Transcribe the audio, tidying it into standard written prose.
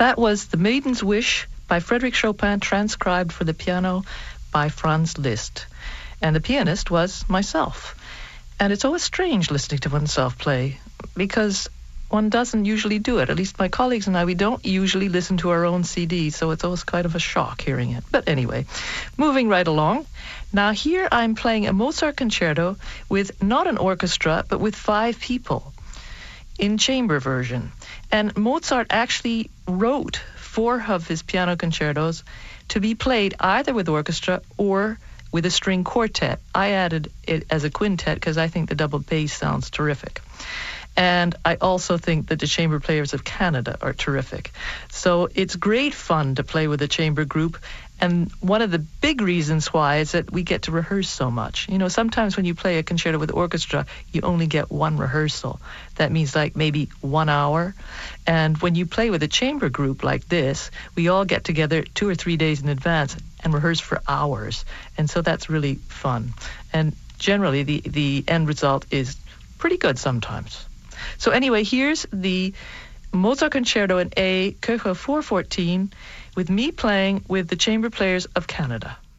That was The Maiden's Wish by Frédéric Chopin, transcribed for the piano by Franz Liszt. And the pianist was myself. And it's always strange listening to oneself play, because one doesn't usually do it. At least my colleagues and I, we don't usually listen to our own CDs, so it's always kind of a shock hearing it. But anyway, moving right along. Now here I'm playing a Mozart concerto with not an orchestra, but with 5 people in chamber version. And Mozart actually wrote 4 of his piano concertos to be played either with orchestra or with a string quartet. I added it as a quintet because I think the double bass sounds terrific. And I also think that the Chamber Players of Canada are terrific. So it's great fun to play with a chamber group. And one of the big reasons why is that we get to rehearse so much. You know, sometimes when you play a concerto with orchestra, you only get one rehearsal. That means like maybe 1 hour. And when you play with a chamber group like this, we all get together 2 or 3 days in advance and rehearse for hours. And so that's really fun. And generally the end result is pretty good sometimes. So anyway, here's the Mozart Concerto in A, Köchel 414, with me playing with the Chamber Players of Canada.